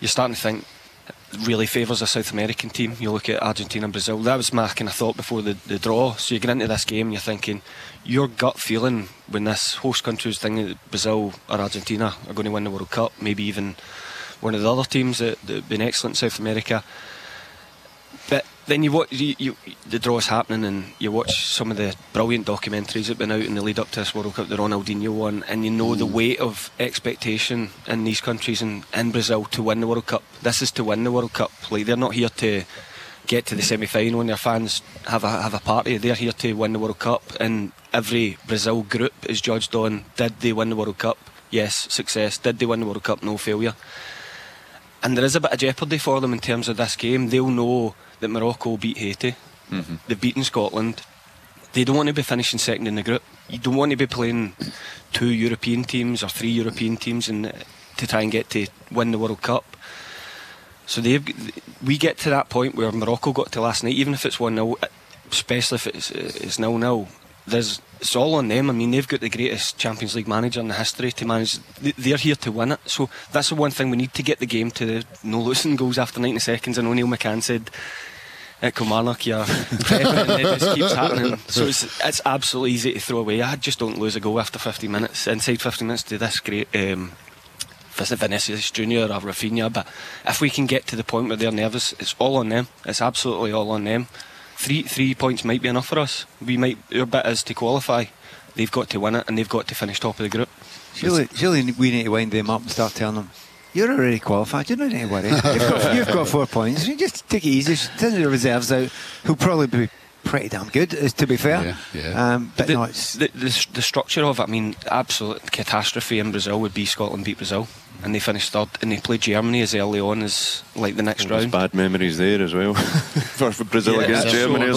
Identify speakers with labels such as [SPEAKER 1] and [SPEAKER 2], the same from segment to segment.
[SPEAKER 1] you're starting to think really favours a South American team. You look at Argentina and Brazil. That was my kind of thought before the draw. So you get into this game and you're thinking, your gut feeling when this host countries thinking that Brazil or Argentina are going to win the World Cup, maybe even one of the other teams that have been excellent in South America. But then you watch the draw's happening and you watch some of the brilliant documentaries that have been out in the lead up to this World Cup, the Ronaldinho one, and you know the weight of expectation in these countries and in Brazil to win the World Cup. This is to win the World Cup. Like, they're not here to get to the semi-final and their fans have a party. They're here to win the World Cup, and every Brazil group is judged on, did they win the World Cup? Yes, success. Did they win the World Cup? No, failure. And there is a bit of jeopardy for them in terms of this game. They'll know that Morocco beat Haiti. They've beaten Scotland. They don't want to be finishing second in the group. You don't want to be playing 2 European teams or 3 European teams to try and get to win the World Cup. So we get to that point where Morocco got to last night, even if it's 1-0, especially if it's 0-0. It's all on them. I mean, they've got the greatest Champions League manager in the history to manage. They're here to win it. So that's the one thing we need to get the game to no losing goals after 90 seconds. And O'Neill McCann said at Kilmarnock, you're prepping, and it just keeps happening. So it's absolutely easy to throw away. I just don't lose a goal after 50 minutes, inside 50 minutes to this great Vinicius Junior or Rafinha. But if we can get to the point where they're nervous, it's all on them. It's absolutely all on them. Three points might be enough for us. Our bit is to qualify. They've got to win it, and they've got to finish top of the group.
[SPEAKER 2] Surely we need to wind them up and start telling them, you're already qualified, you don't need to worry. You've got 4 points. You just take it easy. Send the reserves out, who'll probably be pretty damn good, to be fair. But it's
[SPEAKER 1] the structure of it. I mean, absolute catastrophe in Brazil would be Scotland beat Brazil, and they finished third, and they played Germany as early on as like the next round.
[SPEAKER 3] Bad memories there as well for Brazil against Germany.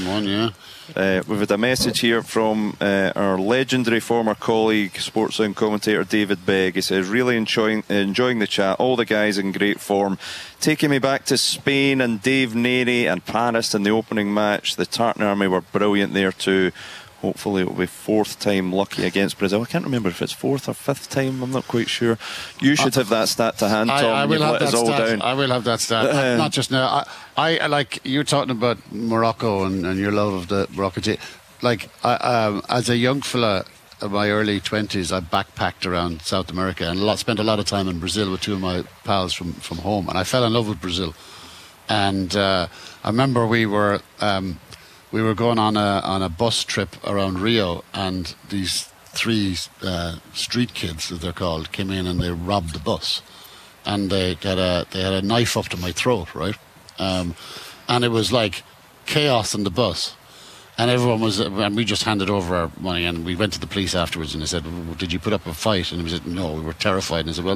[SPEAKER 3] We've had a message here from our legendary former colleague, Sports Sound commentator David Begg. He says, really enjoying the chat, all the guys in great form, taking me back to Spain and Dave Narey and Paris in the opening match. The Tartan Army were brilliant there too. Hopefully it will be 4th time lucky against Brazil. I can't remember if it's 4th or 5th time. I'm not quite sure. You should have that stat to hand, Tom.
[SPEAKER 4] I will have that stat.
[SPEAKER 3] Down.
[SPEAKER 4] I will have that stat. Not just now. I like you're talking about Morocco and your love of the Morocco team. Like as a young fella in my early 20s, I backpacked around South America and spent a lot of time in Brazil with 2 of my pals from home, and I fell in love with Brazil. And I remember we were going on a bus trip around Rio, and these 3 street kids, as they're called, came in and they robbed the bus, and they had a knife up to my throat, right? And it was like chaos on the bus, and and we just handed over our money, and we went to the police afterwards, and they said, well, did you put up a fight? And we said, no, we were terrified. And I said, well,